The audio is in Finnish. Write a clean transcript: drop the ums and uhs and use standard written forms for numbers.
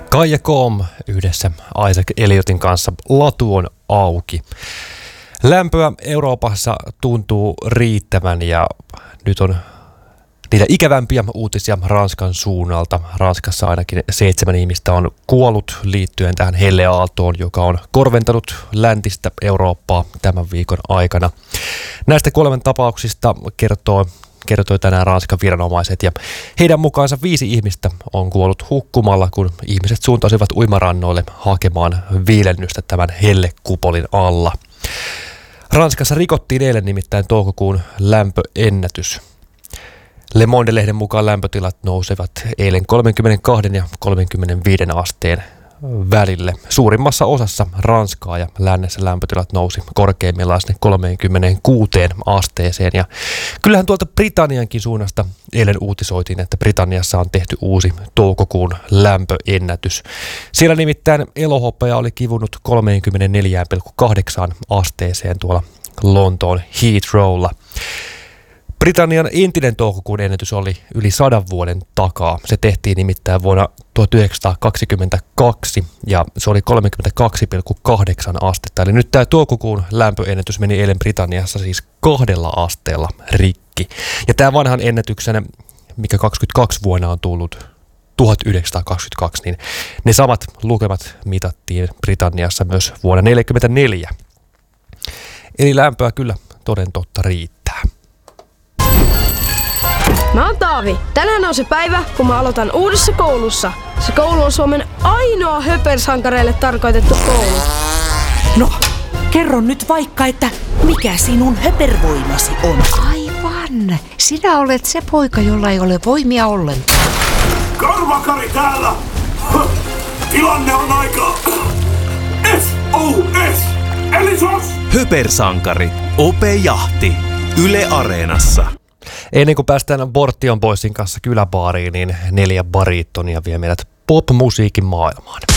Kaija Koom yhdessä Isaac Elliotin kanssa Latu on auki. Lämpöä Euroopassa tuntuu riittävän ja nyt on niitä ikävämpiä uutisia Ranskan suunnalta. Ranskassa ainakin 7 ihmistä on kuollut liittyen tähän helleaaltoon, joka on korventanut läntistä Eurooppaa tämän viikon aikana. Näistä 3 tapauksista kertoi tänään Ranskan viranomaiset ja heidän mukaansa 5 ihmistä on kuollut hukkumalla, kun ihmiset suuntasivat uimarannoille hakemaan viilennystä tämän hellekupolin alla. Ranskassa rikottiin eilen nimittäin toukokuun lämpöennätys. Le Monde-lehden mukaan lämpötilat nousevat eilen 32 ja 35 asteen välille. Suurimmassa osassa Ranskaa ja lännessä lämpötilat nousi korkeimmillaan 36 asteeseen. Ja kyllähän tuolta Britanniankin suunnasta eilen uutisoitiin, että Britanniassa on tehty uusi toukokuun lämpöennätys. Siellä nimittäin elohopea oli kivunut 34,8 asteeseen tuolla Lontoon Heathrowlla. Britannian entinen toukokuun ennätys oli yli 100 vuoden takaa. Se tehtiin nimittäin vuonna 1922 ja se oli 32,8 astetta. Eli nyt tämä toukokuun lämpöennätys meni eilen Britanniassa siis 2 asteella rikki. Ja tämä vanhan ennätyksen, mikä 22 vuonna on tullut 1922, niin ne samat lukemat mitattiin Britanniassa myös vuonna 1944. Eli lämpöä kyllä toden totta riittää. Mä oon Taavi. Tänään on se päivä, kun mä aloitan uudessa koulussa. Se koulu on Suomen ainoa höpersankareille tarkoitettu koulu. No, kerro nyt vaikka, että mikä sinun höpervoimasi on? Aivan. Sinä olet se poika, jolla ei ole voimia ollenkaan. Karvakari täällä! Tilanne on aika... SOS! Eli SOS! Höpersankari. Ope Jahti. Yle Areenassa. Ennen kuin päästään Bortion Boysin kanssa kyläbaariin, niin 4 bariittonia vie meidät pop-musiikin maailmaan.